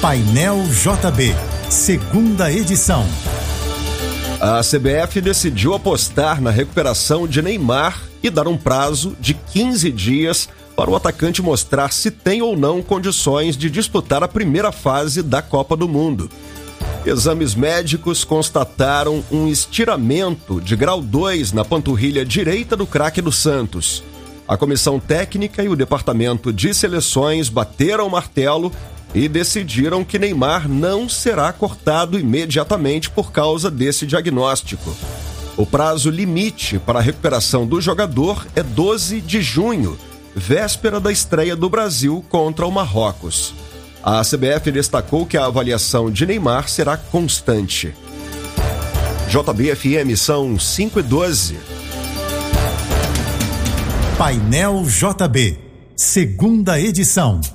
Painel JB, segunda edição. A CBF decidiu apostar na recuperação de Neymar e dar um prazo de 15 dias para o atacante mostrar se tem ou não condições de disputar a primeira fase da Copa do Mundo. Exames médicos constataram um estiramento de grau 2 na panturrilha direita do craque do Santos. A comissão técnica e o departamento de seleções bateram o martelo e decidiram que Neymar não será cortado imediatamente por causa desse diagnóstico. O prazo limite para a recuperação do jogador é 12 de junho, véspera da estreia do Brasil contra o Marrocos. A CBF destacou que a avaliação de Neymar será constante. JB-FM são 5:12. Painel JB, segunda edição.